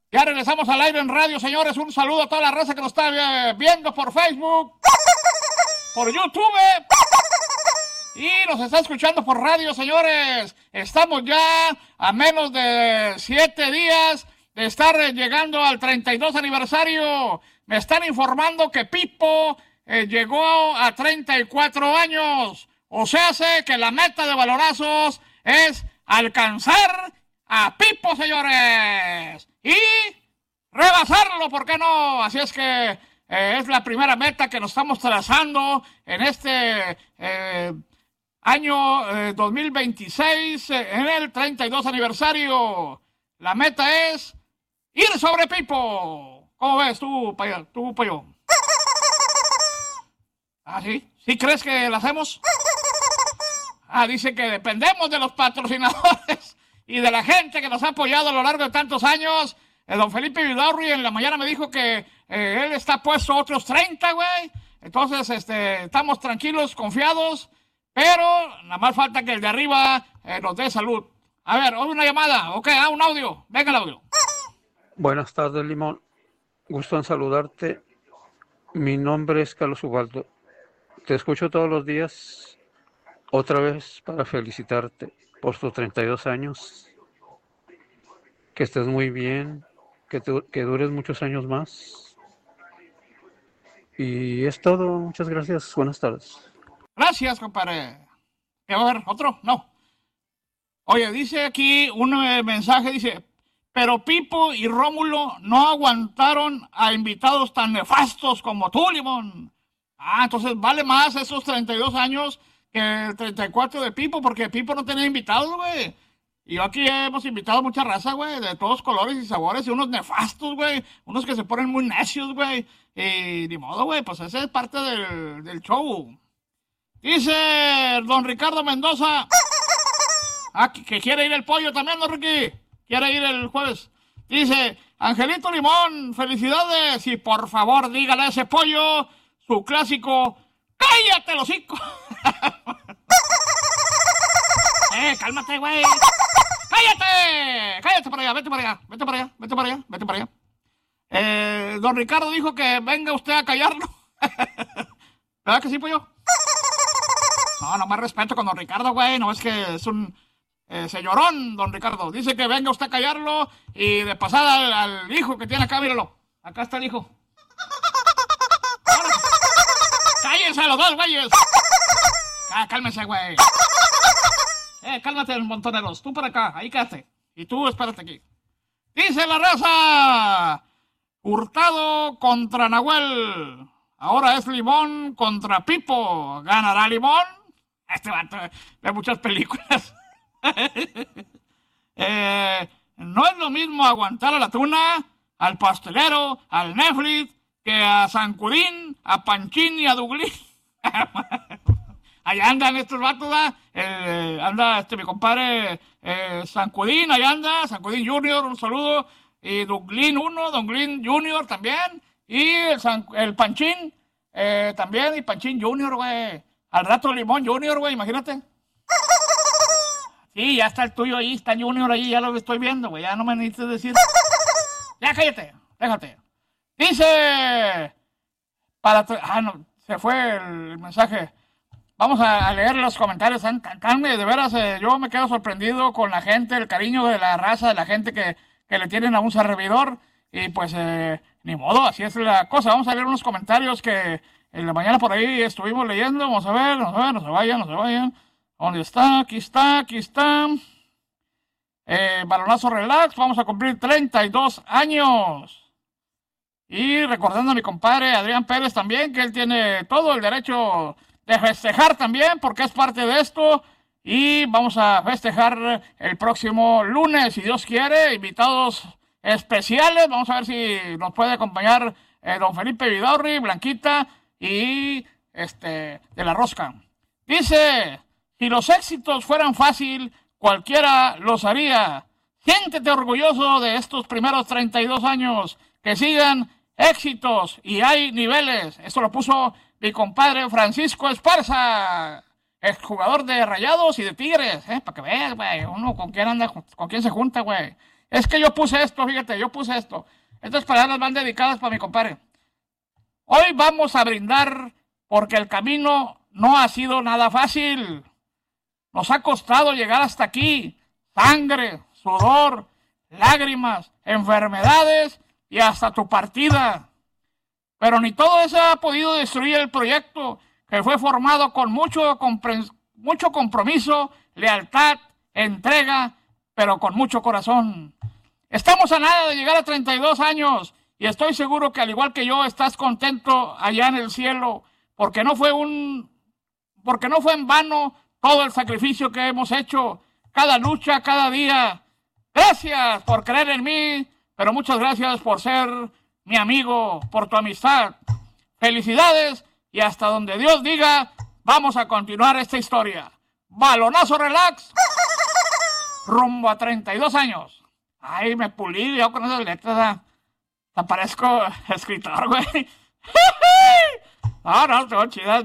Ya regresamos al aire en radio, señores. Un saludo a toda la raza que nos está viendo por Facebook, por YouTube y nos está escuchando por radio, señores. Estamos ya a menos de 7 días de estar llegando al 32 aniversario. Me están informando que Pipo llegó a 34 años. O sea, sé que la meta de balonazos es alcanzar a Pipo, señores. Y rebasarlo, ¿por qué no? Así es que es la primera meta que nos estamos trazando en este año 2026, en el 32 aniversario. La meta es ir sobre Pipo. ¿Cómo ves tú, Payo? ¿Ah, sí? ¿Sí crees que lo hacemos? Dice que dependemos de los patrocinadores y de la gente que nos ha apoyado a lo largo de tantos años. Don Felipe Vidaurri en la mañana me dijo que él está puesto otros 30, güey. Entonces, estamos tranquilos, confiados, pero nada más falta que el de arriba nos dé salud. A ver, hoy una llamada, ok, un audio, venga el audio. Buenas tardes, Limón. Gusto en saludarte. Mi nombre es Carlos Ubaldo. Te escucho todos los días, otra vez para felicitarte por tus 32 años. Que estés muy bien, que dures muchos años más. Y es todo, muchas gracias, buenas tardes. Gracias, compadre. A ver, ¿otro? No. Oye, dice aquí un mensaje, dice, pero Pipo y Rómulo no aguantaron a invitados tan nefastos como tú, Limón. Entonces vale más esos 32 años que el 34 de Pipo, porque Pipo no tenía invitados, güey. Y aquí hemos invitado mucha raza, güey, de todos colores y sabores, y unos nefastos, güey, unos que se ponen muy necios, güey. Y ni modo, güey, pues esa es parte del show. Dice don Ricardo Mendoza, que quiere ir el pollo también, ¿no, Ricky? Quiere ir el jueves. Dice, Angelito Limón, felicidades, y por favor dígale a ese pollo su clásico, ¡cállate los hocico! Cálmate, güey. ¡Cállate! ¡Cállate para allá! ¡Vete para allá! ¡Vete para allá! ¡Vete para allá! ¡Vete para allá! Don Ricardo dijo que venga usted a callarlo. ¿Verdad que sí, pollo? No más respeto con don Ricardo, güey. No es que es un señorón, don Ricardo. Dice que venga usted a callarlo y de pasada al hijo que tiene acá, míralo. Acá está el hijo. ¡Cállense los dos, güeyes! Cálmense, güey. Cálmate, montoneros. Tú para acá, ahí quédate. Y tú espérate aquí. Dice la raza, Hurtado contra Nahuel. Ahora es Limón contra Pipo. ¿Ganará Limón? Este vato de muchas películas. No es lo mismo aguantar a la tuna, al pastelero, al Netflix, que a Sancudín, a Panchín y a Duglín. Allá andan estos vatos, anda mi compadre Sancudín, allá anda, Sancudín Junior, un saludo, y Duglín 1, Duglín Junior también, y el Panchín también, y Panchín Junior, güey, al rato Limón Junior, güey, imagínate. Sí, ya está el tuyo ahí, está el Junior ahí, ya lo estoy viendo, güey, ya no me necesitas decir. Ya cállate, déjate. Dice, no, se fue el mensaje. Vamos a leer los comentarios, de veras, yo me quedo sorprendido con la gente, el cariño de la raza, de la gente que le tienen a un servidor, y pues, ni modo, así es la cosa. Vamos a leer unos comentarios que en la mañana por ahí estuvimos leyendo, vamos a ver, no se vayan. ¿Dónde está? Aquí está. Balonazo Relax, vamos a cumplir 32 años. Y recordando a mi compadre Adrián Pérez también, que él tiene todo el derecho de festejar también, porque es parte de esto, y vamos a festejar el próximo lunes, si Dios quiere, invitados especiales. Vamos a ver si nos puede acompañar don Felipe Vidaurri, Blanquita y de la Rosca. Dice, si los éxitos fueran fácil, cualquiera los haría. Siéntete orgulloso de estos primeros 32 años, que sigan éxitos y hay niveles. Esto lo puso mi compadre Francisco Esparza, exjugador de Rayados y de Tigres, para que veas, güey, uno con quién anda, con quién se junta, güey. Es que yo puse esto, fíjate, yo puse esto. Estas palabras van dedicadas para mi compadre. Hoy vamos a brindar porque el camino no ha sido nada fácil. Nos ha costado llegar hasta aquí. Sangre, sudor, lágrimas, enfermedades y hasta tu partida. Pero ni todo eso ha podido destruir el proyecto que fue formado con mucho compromiso, lealtad, entrega, pero con mucho corazón. Estamos a nada de llegar a 32 años y estoy seguro que al igual que yo estás contento allá en el cielo porque no fue en vano todo el sacrificio que hemos hecho, cada lucha, cada día. Gracias por creer en mí, pero muchas gracias por ser mi amigo, por tu amistad. Felicidades y hasta donde Dios diga, vamos a continuar esta historia. Balonazo relax, rumbo a 32 años. Ay, me pulí yo con esas letras. Te parezco escritor, güey. No, estoy chidas.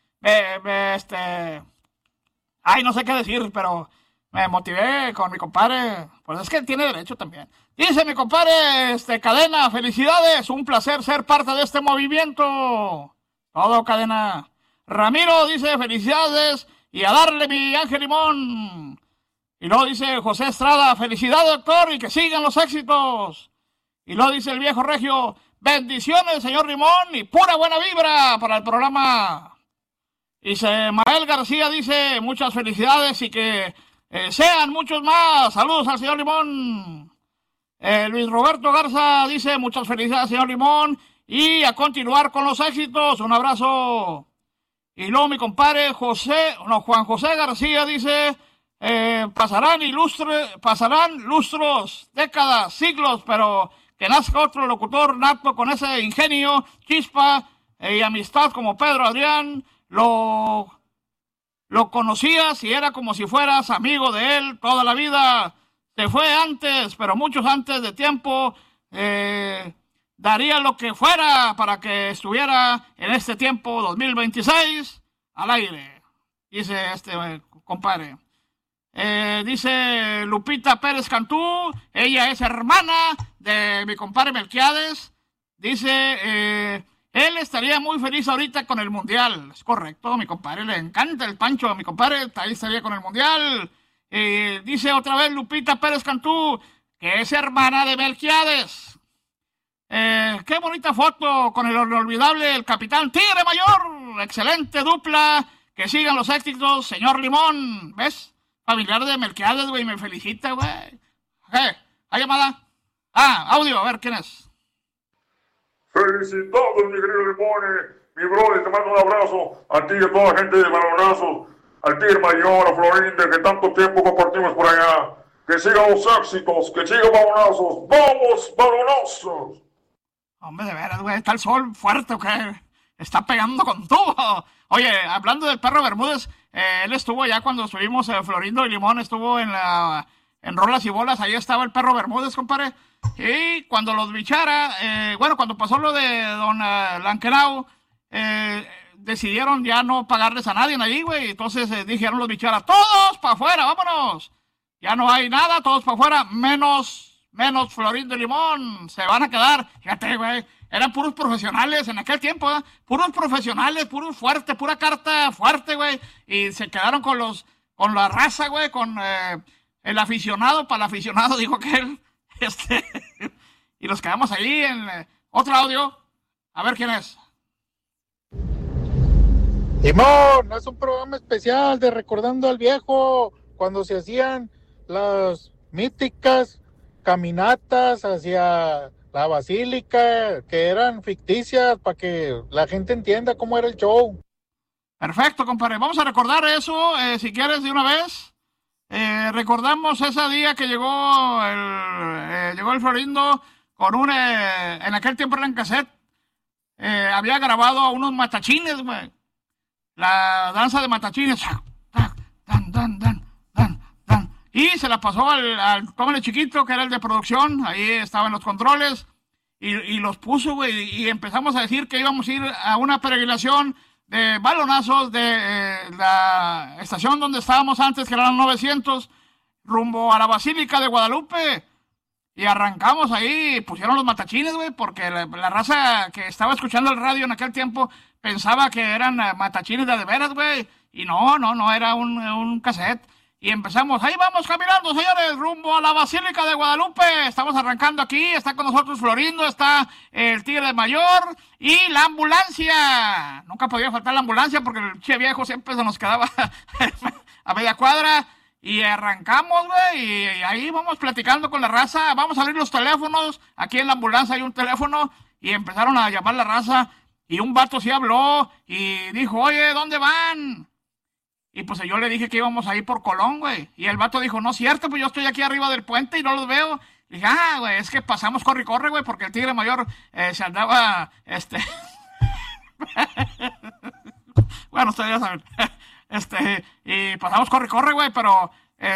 Ay, no sé qué decir, pero me motivé con mi compadre. Pues es que tiene derecho también. Dice mi compadre, Cadena, felicidades. Un placer ser parte de este movimiento. Todo, Cadena. Ramiro dice, felicidades. Y a darle mi Ángel Limón. Y luego dice José Estrada, felicidades, doctor, y que sigan los éxitos. Y luego dice el viejo regio, bendiciones, señor Limón, y pura buena vibra para el programa. Y Mael García dice, muchas felicidades y que sean muchos más. Saludos al señor Limón. Luis Roberto Garza dice, muchas felicidades, señor Limón, y a continuar con los éxitos. Un abrazo. Y luego mi compadre Juan José García dice, pasarán lustros, décadas, siglos, pero que nazca otro locutor nato con ese ingenio, chispa y amistad como Pedro Adrián. Lo conocías y era como si fueras amigo de él toda la vida. Se fue antes, pero muchos antes de tiempo. Daría lo que fuera para que estuviera en este tiempo 2026 al aire. Dice compadre. Dice Lupita Pérez Cantú, ella es hermana de mi compadre Melquiades. Dice, él estaría muy feliz ahorita con el mundial. Es correcto, mi compadre le encanta el pancho. Mi compadre ahí estaría con el mundial. Dice otra vez Lupita Pérez Cantú, que es hermana de Melquiades. Qué bonita foto con el inolvidable el capitán Tigre Mayor. Excelente dupla. Que sigan los éxitos, señor Limón. ¿Ves? Familiar de Melquiades, güey, me felicita, güey. ¿Hay llamada? Audio, a ver, ¿quién es? Felicitados, mi querido Limón, mi brother, te mando un abrazo a ti y a toda la gente de Balonazos, al Tigre Mayor, a Florinda, que tanto tiempo compartimos por allá. Que sigan los éxitos, que sigan Balonazos. ¡Vamos, Balonazos! Hombre, de veras, güey, está el sol fuerte, ¿o qué? Está pegando con todo. Oye, hablando del perro Bermúdez, él estuvo ya cuando estuvimos Florindo y Limón, estuvo en Rolas y Bolas, ahí estaba el perro Bermúdez, compadre. Y cuando los bichara, cuando pasó lo de don Lanquerao, decidieron ya no pagarles a nadie ahí, güey. Entonces dijeron los bichara, todos para afuera, vámonos. Ya no hay nada, todos para afuera, menos Florindo y Limón, se van a quedar. Fíjate, güey, eran puros profesionales en aquel tiempo, ¿eh? Puros profesionales, puros fuertes, pura carta fuerte, güey. Y se quedaron con la raza, güey, con el aficionado, para el aficionado, dijo aquel. Y los quedamos ahí en otro audio. A ver quién es. Simón, es un programa especial de Recordando al Viejo, cuando se hacían las míticas caminatas hacia la basílica, que eran ficticias, para que la gente entienda cómo era el show. Perfecto, compadre. Vamos a recordar eso, si quieres, de una vez. Recordamos ese día que llegó el Florindo con en aquel tiempo era en cassette. Había grabado a unos matachines, güey. La danza de matachines. Y se la pasó al Tómale Chiquito, que era el de producción. Ahí estaba en los controles. Y los puso, güey. Y empezamos a decir que íbamos a ir a una peregrinación de balonazos de la estación donde estábamos antes, que eran 900, rumbo a la Basílica de Guadalupe. Y arrancamos ahí, pusieron los matachines, güey, porque la raza que estaba escuchando el radio en aquel tiempo pensaba que eran matachines de veras, güey. Y no, era un cassette. Y empezamos, ahí vamos caminando, señores, rumbo a la Basílica de Guadalupe. Estamos arrancando aquí, está con nosotros Florindo, está el Tigre Mayor y la ambulancia. Nunca podía faltar la ambulancia porque el che viejo siempre se nos quedaba a media cuadra. Y arrancamos, güey, y ahí vamos platicando con la raza. Vamos a abrir los teléfonos. Aquí en la ambulancia hay un teléfono. Y empezaron a llamar la raza. Y un vato sí habló y dijo, oye, ¿dónde van? Y pues yo le dije que íbamos ahí por Colón, güey. Y el vato dijo, no es cierto, pues yo estoy aquí arriba del puente y no los veo. Y dije, güey, es que pasamos corre y corre, güey, porque el Tigre Mayor se andaba, bueno, ustedes ya saben. Y pasamos corre y corre, güey, pero,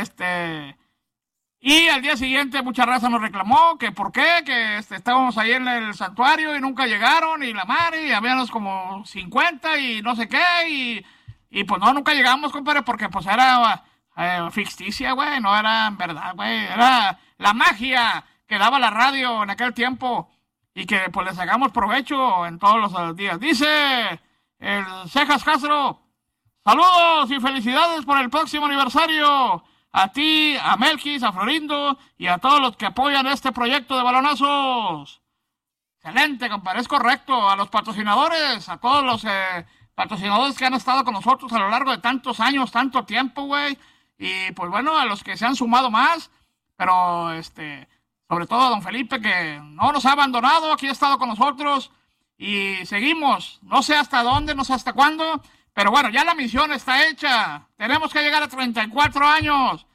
y al día siguiente mucha raza nos reclamó que por qué, que estábamos ahí en el santuario y nunca llegaron, y la madre, y habíamos como 50 y no sé qué, y pues no, nunca llegamos, compadre, porque pues era ficticia, güey, no era en verdad, güey, era la magia que daba la radio en aquel tiempo y que pues les hagamos provecho en todos los días. Dice el Cejas Castro, saludos y felicidades por el próximo aniversario. A ti, a Melquis, a Florindo y a todos los que apoyan este proyecto de balonazos. Excelente, compadre, es correcto. A los patrocinadores, a todos los patrocinadores que han estado con nosotros a lo largo de tantos años, tanto tiempo, güey. Y pues bueno, a los que se han sumado más, pero sobre todo a don Felipe, que no nos ha abandonado, aquí ha estado con nosotros y seguimos. No sé hasta dónde, no sé hasta cuándo, pero bueno, ya la misión está hecha. Tenemos que llegar a 34 años.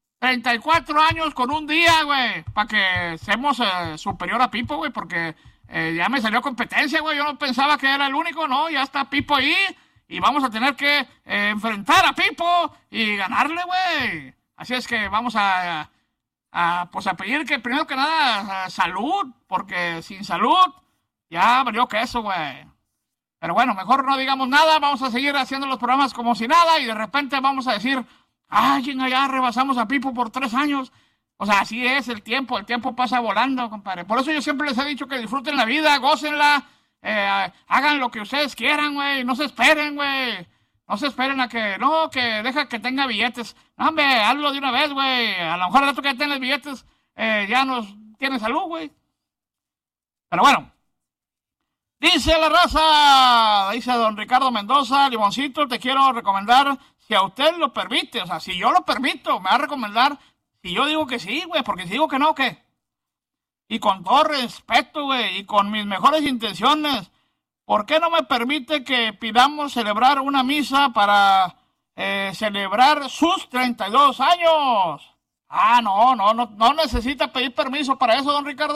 34 años con un día, güey, para que seamos superior a Pipo, güey, porque ya me salió competencia, güey. Yo no pensaba que era el único, no, ya está Pipo ahí y vamos a tener que enfrentar a Pipo y ganarle, güey. Así es que vamos a pedir que primero que nada salud, porque sin salud ya valió queso, güey. Pero bueno, mejor no digamos nada, vamos a seguir haciendo los programas como si nada y de repente vamos a decir, ya rebasamos a Pipo por 3 años. O sea, así es el tiempo pasa volando, compadre. Por eso yo siempre les he dicho que disfruten la vida, gócenla, hagan lo que ustedes quieran, güey, no se esperen, güey. No se esperen a que, no, que deja que tenga billetes. No, hombre, hazlo de una vez, güey. A lo mejor el rato que tengas billetes ya no tienes salud, güey. Pero bueno. Dice la raza, dice don Ricardo Mendoza, Limoncito, te quiero recomendar, si a usted lo permite, o sea, si yo lo permito, me va a recomendar, si yo digo que sí, güey, porque si digo que no, ¿qué? Y con todo respeto, güey, y con mis mejores intenciones, ¿por qué no me permite que pidamos celebrar una misa para celebrar sus 32 años? No necesita pedir permiso para eso, don Ricardo.